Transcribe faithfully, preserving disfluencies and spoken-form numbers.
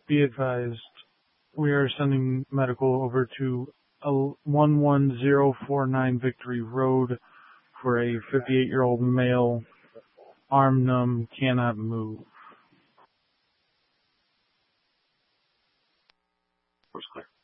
Be advised, we are sending medical over to one one zero four nine Victory Road for a fifty-eight-year-old male, arm numb, cannot move. First clear.